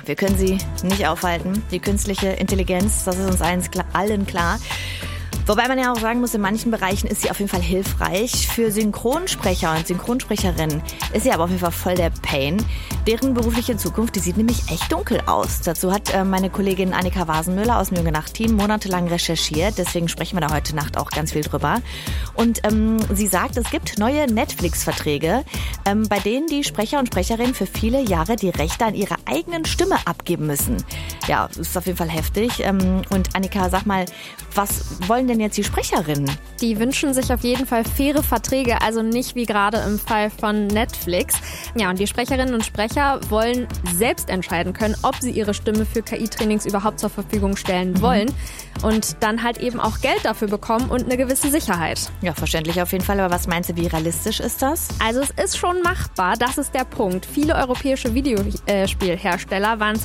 wir können sie nicht aufhalten. Die künstliche Intelligenz, das ist uns allen klar. Wobei man ja auch sagen muss, in manchen Bereichen ist sie auf jeden Fall hilfreich. Für Synchronsprecher und Synchronsprecherinnen ist sie aber auf jeden Fall voll der Pain. Deren berufliche Zukunft, die sieht nämlich echt dunkel aus. Dazu hat meine Kollegin Annika Wasenmüller aus dem Junge Nacht-Team monatelang recherchiert. Deswegen sprechen wir da heute Nacht auch ganz viel drüber. Und sie sagt, es gibt neue Netflix-Verträge, bei denen die Sprecher und Sprecherinnen für viele Jahre die Rechte an ihrer eigenen Stimme abgeben müssen. Ja, das ist auf jeden Fall heftig. Und Annika, sag mal, was wollen denn jetzt die Sprecherinnen? Die wünschen sich auf jeden Fall faire Verträge, also nicht wie gerade im Fall von Netflix. Ja, und die Sprecherinnen und Sprecher wollen selbst entscheiden können, ob sie ihre Stimme für KI-Trainings überhaupt zur Verfügung stellen wollen und dann halt eben auch Geld dafür bekommen und eine gewisse Sicherheit. Ja, verständlich auf jeden Fall. Aber was meinst du, wie realistisch ist das? Also es ist schon machbar, das ist der Punkt. Viele europäische Videospielhersteller waren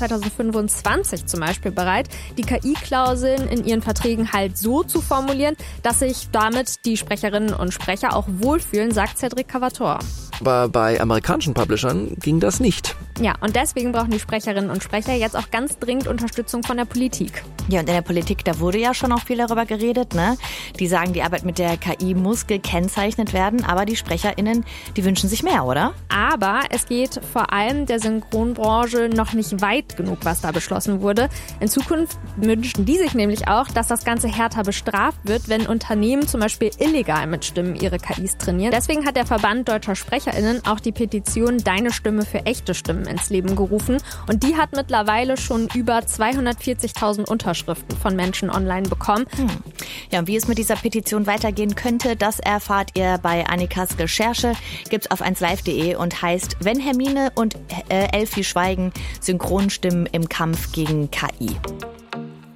2025 zum Beispiel bereit, die KI-Klauseln in ihren Verträgen halt so zu formulieren, dass sich damit die Sprecherinnen und Sprecher auch wohlfühlen, sagt Cedric Cavator. Aber bei amerikanischen Publishern ging das nicht. Ja, und deswegen brauchen die Sprecherinnen und Sprecher jetzt auch ganz dringend Unterstützung von der Politik. Ja, und in der Politik, da wurde ja schon auch viel darüber geredet, ne? Die sagen, die Arbeit mit der KI muss gekennzeichnet werden, aber die SprecherInnen, die wünschen sich mehr, oder? Aber es geht vor allem der Synchronbranche noch nicht weit genug, was da beschlossen wurde. In Zukunft wünschen die sich nämlich auch, dass das Ganze härter bestraft wird, wenn Unternehmen zum Beispiel illegal mit Stimmen ihre KIs trainieren. Deswegen hat der Verband Deutscher SprecherInnen auch die Petition Deine Stimme für echte Stimmen ins Leben gerufen. Und die hat mittlerweile schon über 240.000 Unterschriften von Menschen online bekommen. Ja, und wie es mit dieser Petition weitergehen könnte, das erfahrt ihr bei Annikas Recherche. Gibt's auf 1live.de und heißt Wenn Hermine und Elfi schweigen, Synchronstimmen im Kampf gegen KI.